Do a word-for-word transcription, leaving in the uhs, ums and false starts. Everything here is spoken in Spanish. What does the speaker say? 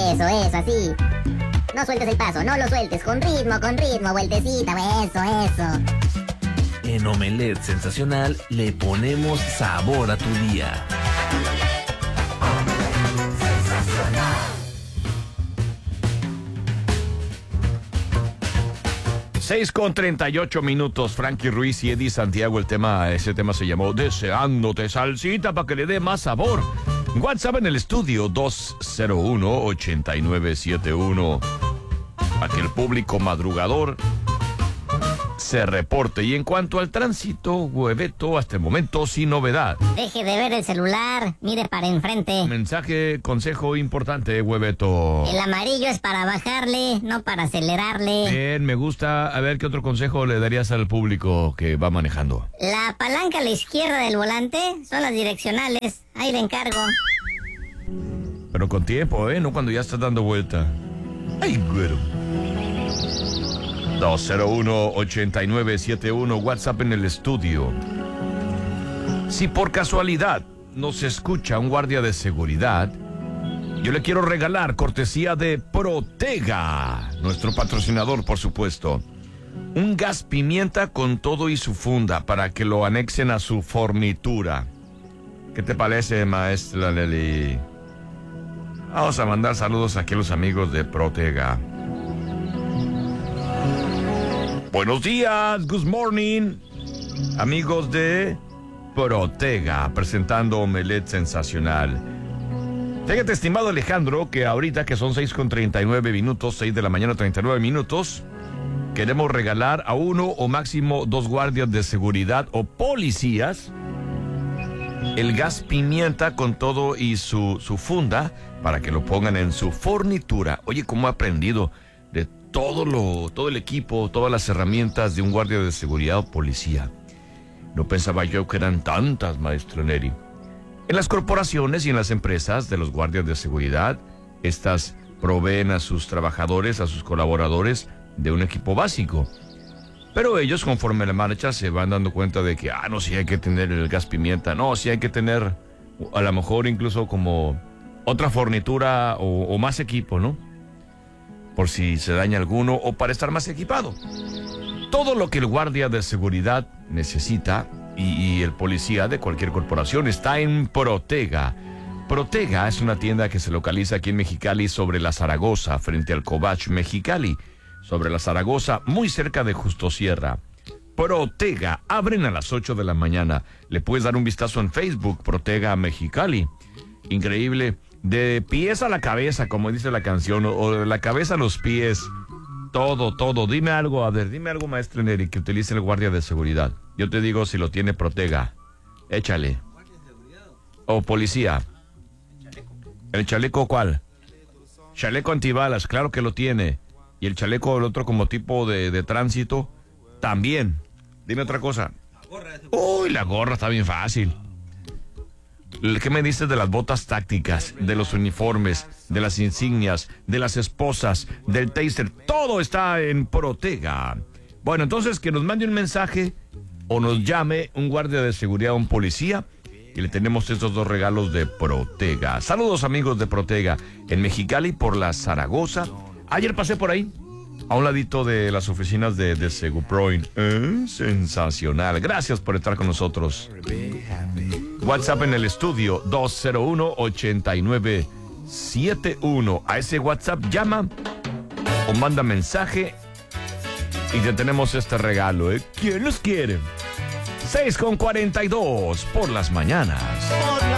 Eso, eso, así. No sueltes el paso, no lo sueltes. Con ritmo, con ritmo, vueltecita. Eso, eso. En Omelette Sensacional le ponemos sabor a tu día. seis con treinta y ocho minutos, Frankie Ruiz y Eddie Santiago. El tema, ese tema se llamó Deseándote Salsita para que le dé más sabor. WhatsApp en el estudio dos cero uno, ocho nueve siete uno. Para que el público madrugador se reporte. Y en cuanto al tránsito, Hueveto, hasta el momento sin novedad. Deje de ver el celular, mire para enfrente. Mensaje, consejo importante, Hueveto. El amarillo es para bajarle, no para acelerarle. Bien, me gusta. A ver, ¿qué otro consejo le darías al público que va manejando? La palanca a la izquierda del volante son las direccionales. Ahí le encargo. Pero con tiempo, ¿eh? No cuando ya estás dando vuelta. ¡Ay, güero! dos cero uno, ocho nueve siete uno, WhatsApp en el estudio. Si por casualidad nos escucha un guardia de seguridad, yo le quiero regalar cortesía de Protega, nuestro patrocinador, por supuesto, un gas pimienta con todo y su funda para que lo anexen a su fornitura. ¿Qué te parece, maestra Leli? Vamos a mandar saludos aquí a los amigos de Protega. Buenos días, good morning, amigos de Protega, presentando Omelette Sensacional. Fíjate, estimado Alejandro, que ahorita que son seis con treinta y nueve minutos, seis de la mañana, treinta y nueve minutos, queremos regalar a uno o máximo dos guardias de seguridad o policías el gas pimienta con todo y su, su funda para que lo pongan en su fornitura. Oye, cómo he aprendido de todo lo, todo el equipo, todas las herramientas de un guardia de seguridad o policía. No pensaba yo que eran tantas, maestro Neri. En las corporaciones y en las empresas de los guardias de seguridad, estas proveen a sus trabajadores, a sus colaboradores, de un equipo básico. Pero ellos, conforme la marcha, se van dando cuenta de que, ah, no, sí hay que tener el gas pimienta, no, sí hay que tener, a lo mejor incluso como otra fornitura o, o más equipo, ¿no? Por si se daña alguno o para estar más equipado. Todo lo que el guardia de seguridad necesita y, y el policía de cualquier corporación está en Protega. Protega es una tienda que se localiza aquí en Mexicali sobre la Zaragoza, frente al Cobach Mexicali. Sobre la Zaragoza, muy cerca de Justo Sierra. Protega, abren a las ocho de la mañana. Le puedes dar un vistazo en Facebook, Protega Mexicali. Increíble. De pies a la cabeza, como dice la canción, o de la cabeza a los pies. Todo, todo. Dime algo, a ver, dime algo, maestro Neri, que utilice el guardia de seguridad. Yo te digo si lo tiene Protega. Échale. O policía. ¿El chaleco cuál? Chaleco antibalas, claro que lo tiene. Y el chaleco, el otro como tipo de, de tránsito, también. Dime otra cosa. Uy, la gorra está bien fácil. ¿Qué me dices de las botas tácticas, de los uniformes, de las insignias, de las esposas, del taser? Todo está en Protega. Bueno, entonces que nos mande un mensaje o nos llame un guardia de seguridad o un policía y le tenemos estos dos regalos de Protega. Saludos, amigos de Protega, en Mexicali por la Zaragoza. Ayer pasé por ahí, a un ladito de las oficinas de, de Seguproin. ¿Eh? Sensacional. Gracias por estar con nosotros. WhatsApp en el estudio dos cero uno, ocho nueve siete uno. A ese WhatsApp llama o manda mensaje y te tenemos este regalo, ¿eh? ¿Quién los quiere? seis con cuarenta y dos por las mañanas.